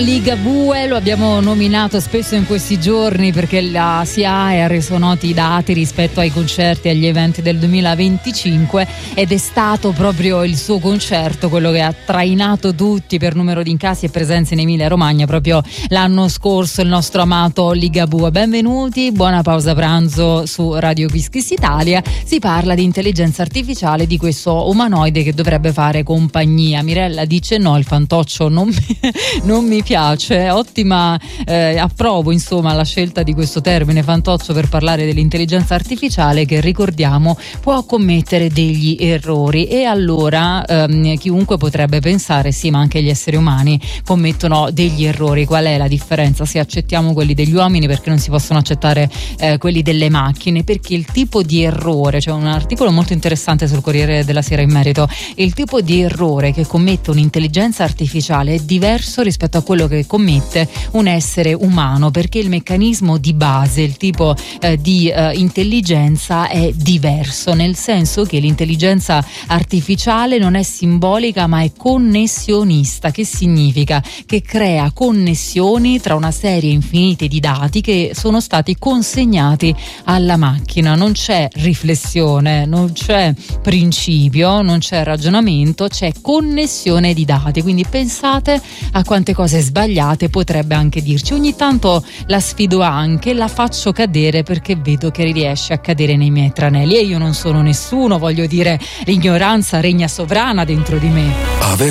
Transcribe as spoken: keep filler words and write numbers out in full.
Ligabue, lo abbiamo nominato spesso in questi giorni perché la S I A E ha reso noti i dati rispetto ai concerti e agli eventi del duemilaventicinque, ed è stato proprio il suo concerto quello che ha trainato tutti per numero di incassi e presenze in Emilia Romagna proprio l'anno scorso, il nostro amato Ligabue. Benvenuti, buona pausa pranzo su Radio Kiss Kiss Italia. Si parla di intelligenza artificiale, di questo umanoide che dovrebbe fare compagnia. Mirella dice no, il fantoccio non mi, non mi piace. Ottima, eh, approvo insomma la scelta di questo termine fantoccio per parlare dell'intelligenza artificiale, che ricordiamo può commettere degli errori. E allora ehm, chiunque potrebbe pensare sì, ma anche gli esseri umani commettono degli errori. Qual è la differenza se accettiamo quelli degli uomini, perché non si possono accettare eh, quelli delle macchine? Perché il tipo di errore, c'è un articolo molto interessante sul Corriere della Sera in merito, il tipo di errore che commette un'intelligenza artificiale è diverso rispetto a quello che commette un essere umano, perché il meccanismo di base, il tipo eh, di eh, intelligenza è diverso, nel senso che l'intelligenza artificiale non è simbolica ma è connessionista. Che significa? Che crea connessioni tra una serie infinite di dati che sono stati consegnati alla macchina. Non c'è riflessione, non c'è principio, non c'è ragionamento, c'è connessione di dati. Quindi pensate a quante cose sbagliate potrebbe anche dirci. Ogni tanto la sfido anche, la faccio cadere perché vedo che riesce a cadere nei miei tranelli, e io non sono nessuno, voglio dire, l'ignoranza regna sovrana dentro di me.